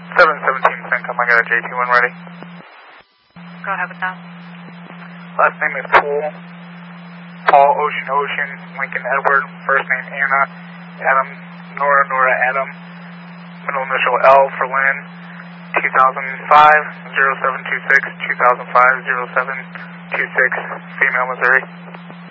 717 Centcom, I got a JT1 ready. Go ahead with that. Last name is Poole. Paul, Ocean, Ocean, Lincoln, Edward. First name Anna, Adam, Nora, Nora, Adam. Middle initial L for Lynn. 2005, 0726, 2005, 0726, female, Missouri.